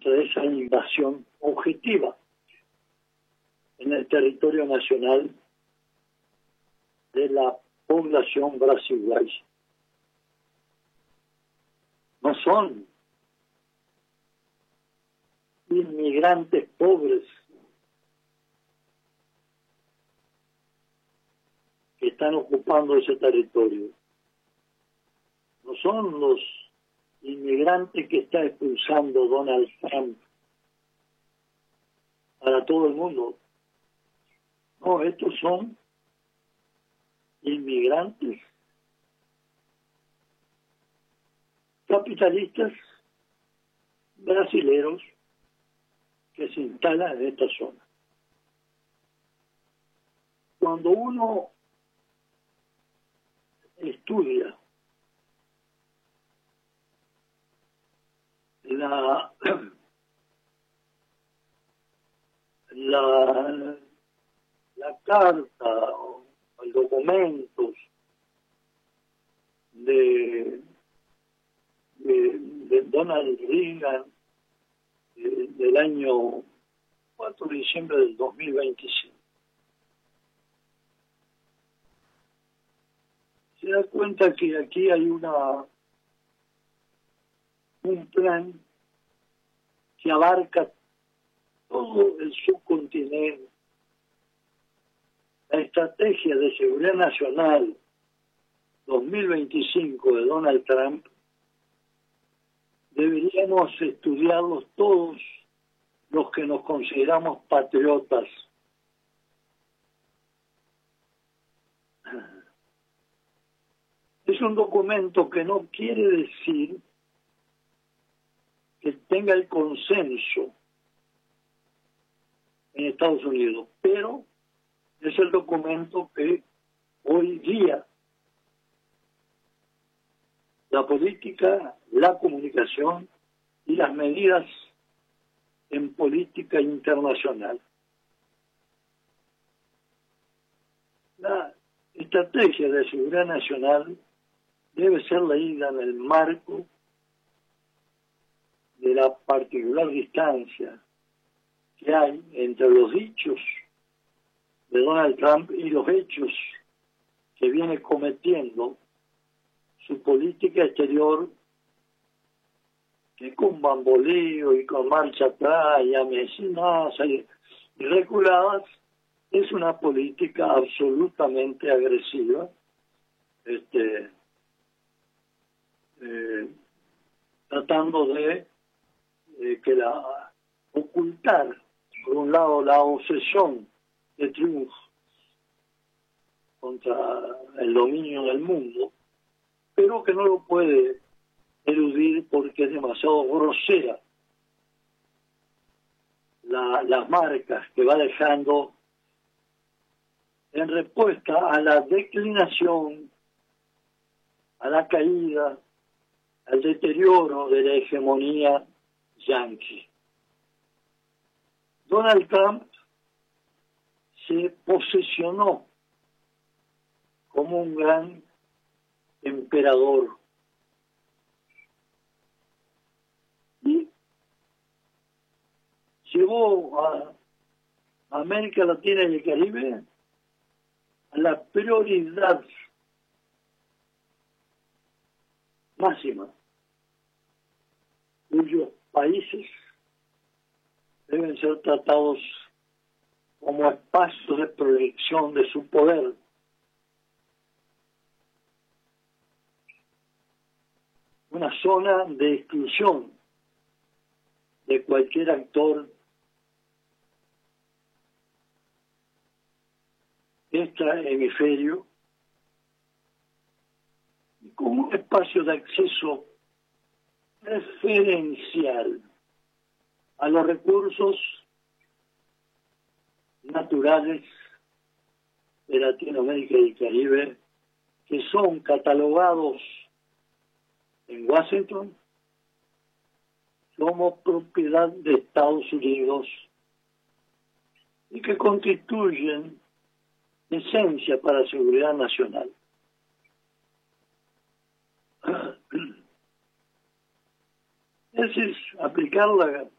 contra esa invasión objetiva en el territorio nacional de la población brasileña. No son inmigrantes pobres que están ocupando ese territorio. No son los inmigrantes que está expulsando Donald Trump para todo el mundo. No, estos son inmigrantes capitalistas brasileros que se instalan en esta zona. Cuando uno estudia la carta o documentos de Donald Reagan del año 4 de diciembre del 2025. Se da cuenta que aquí hay un plan que abarca todo el subcontinente. La estrategia de seguridad nacional 2025 de Donald Trump deberíamos estudiarlos todos los que nos consideramos patriotas. Es un documento que no quiere decir que tenga el consenso en Estados Unidos, pero es el documento que hoy día la política, la comunicación y las medidas en política internacional. La estrategia de seguridad nacional debe ser leída en el marco de la particular distancia que hay entre los dichos de Donald Trump y los hechos que viene cometiendo su política exterior, que con bamboleo y con marcha atrás y amenazas y reguladas, es una política absolutamente agresiva, tratando de ocultar, por un lado, la obsesión de Trump contra el dominio del mundo, pero que no lo puede eludir porque es demasiado grosera las marcas que va dejando en respuesta a la declinación, a la caída, al deterioro de la hegemonía yanqui. Donald Trump se posicionó como un gran emperador y llevó a América Latina y el Caribe a la prioridad máxima, cuyos países deben ser tratados como espacios de proyección de su poder. Una zona de exclusión de cualquier actor extra hemisferio, como un espacio de acceso preferencial a los recursos naturales de Latinoamérica y el Caribe, que son catalogados en Washington como propiedad de Estados Unidos y que constituyen esencia para la seguridad nacional. Es decir, aplicar la